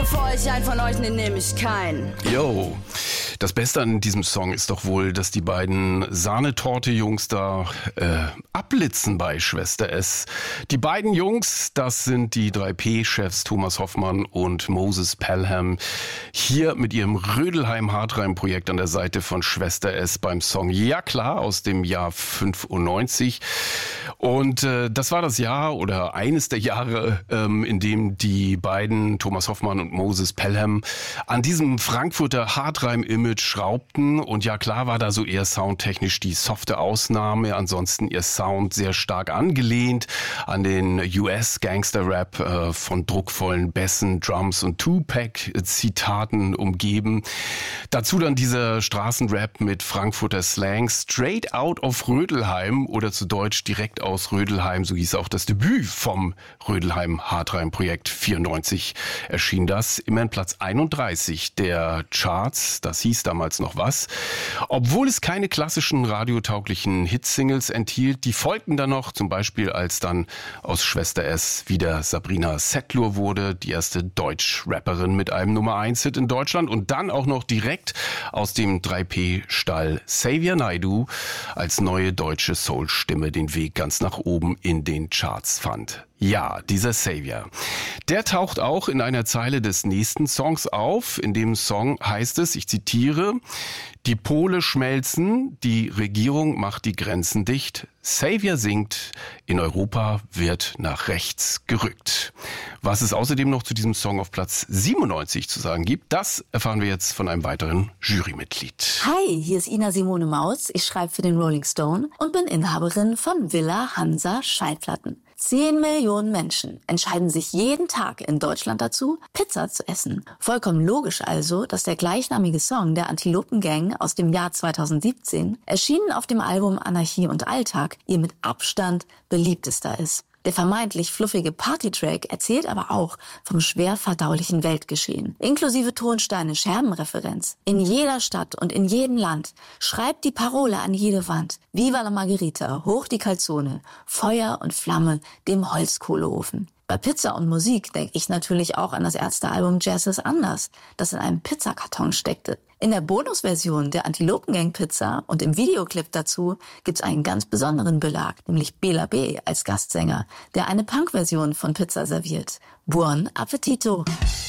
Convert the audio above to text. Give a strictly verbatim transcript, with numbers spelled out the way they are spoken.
bevor ich einen von euch nehme, nehme ich keinen. Yo. Das Beste an diesem Song ist doch wohl, dass die beiden Sahnetorte-Jungs da äh, abblitzen bei Schwester S. Die beiden Jungs, das sind die drei P-Chefs Thomas Hoffmann und Moses Pelham, hier mit ihrem Rödelheim-Hartreim-Projekt an der Seite von Schwester S beim Song Ja klar aus dem Jahr fünfundneunzig. Und äh, das war das Jahr oder eines der Jahre, ähm, in dem die beiden, Thomas Hoffmann und Moses Pelham, an diesem Frankfurter Hartreim-Image schraubten. Und ja klar war da so eher soundtechnisch die softe Ausnahme. Ansonsten ihr Sound sehr stark angelehnt an den U S-Gangster-Rap äh, von druckvollen Bässen, Drums und Tupac-Zitaten umgeben. Dazu dann dieser Straßenrap mit Frankfurter Slang, straight out of Rödelheim oder zu Deutsch direkt aus Rödelheim. So hieß auch das Debüt vom Rödelheim-Hartreim-Projekt. vierundneunzig erschien das. Immerhin Platz einunddreißig der Charts. Das hieß damals noch was. Obwohl es keine klassischen radiotauglichen Hitsingles enthielt, die folgten dann noch, zum Beispiel als dann aus Schwester S wieder Sabrina Setlur wurde, die erste Deutsch-Rapperin mit einem Nummer eins Hit in Deutschland, und dann auch noch direkt aus dem drei P-Stall Xavier Naidoo als neue deutsche Soul-Stimme den Weg ganz nach oben in den Charts fand. Ja, dieser Xavier. Der taucht auch in einer Zeile des nächsten Songs auf. In dem Song heißt es, ich zitiere, die Pole schmelzen, die Regierung macht die Grenzen dicht. Xavier singt, in Europa wird nach rechts gerückt. Was es außerdem noch zu diesem Song auf Platz siebenundneunzig zu sagen gibt, das erfahren wir jetzt von einem weiteren Jurymitglied. Hi, hier ist Ina Simone Maus. Ich schreibe für den Rolling Stone und bin Inhaberin von Villa Hansa Schallplatten. Zehn Millionen Menschen entscheiden sich jeden Tag in Deutschland dazu, Pizza zu essen. Vollkommen logisch also, dass der gleichnamige Song der Antilopen Gang aus dem Jahr zweitausendsiebzehn, erschienen auf dem Album Anarchie und Alltag, ihr mit Abstand beliebtester ist. Der vermeintlich fluffige Partytrack erzählt aber auch vom schwer verdaulichen Weltgeschehen. Inklusive Tonsteine-Scherbenreferenz. In jeder Stadt und in jedem Land schreibt die Parole an jede Wand. Viva la Margherita, hoch die Calzone, Feuer und Flamme dem Holzkohleofen. Bei Pizza und Musik denke ich natürlich auch an das erste Album Jazz ist anders, das in einem Pizzakarton steckte. In der Bonusversion der Antilopen-Gang Pizza und im Videoclip dazu gibt's einen ganz besonderen Belag, nämlich Bela B. als Gastsänger, der eine Punk-Version von Pizza serviert. Buon appetito!